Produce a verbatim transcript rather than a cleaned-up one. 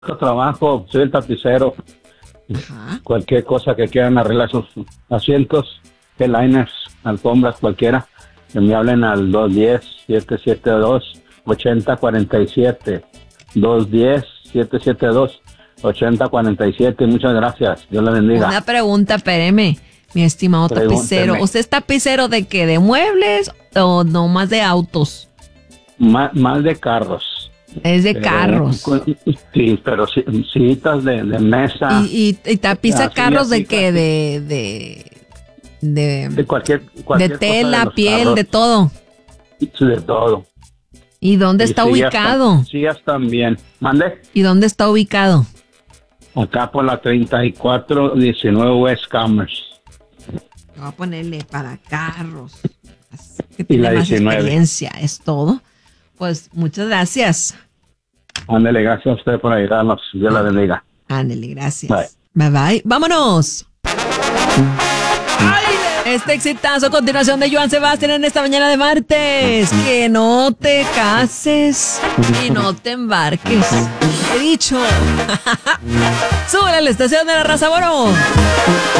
trabajo, soy el tapicero. Ajá. Cualquier cosa que quieran arreglar sus asientos, liners, alfombras, cualquiera, que me hablen al dos uno cero, siete siete dos, ocho cero cuatro siete. dos uno cero, siete siete dos, ocho cero cuatro siete. Muchas gracias. Dios le bendiga. Una pregunta, espéreme, mi estimado tapicero. Pregúnteme. ¿Usted es tapicero de qué? ¿De muebles o no más de autos? Más, más de carros. Es de Pero, carros. Sí, pero sí, sillitas de, de mesa. ¿Y, y, y tapiza Así, carros así, de qué? así. De, de, de, De cualquier, de cualquier cosa tela, de los piel, carros. de todo. Sí, de todo. ¿Y dónde Y está sillas ubicado? tam- Sillas también. Mande. ¿Y dónde está ubicado? Acá por la treinta y cuatro diecinueve West Commerce. Voy a ponerle para carros. Así que Y tiene la más diecinueve. experiencia, es todo. Pues muchas gracias. Ándale, gracias a usted por ayudarnos. Dios la bendiga. Ándale, gracias. Bye bye. ¡Vámonos! Este exitazo a continuación de Joan Sebastián en esta mañana de martes. Que no te cases y no te embarques. He dicho. Sube a la estación de la raza, bueno.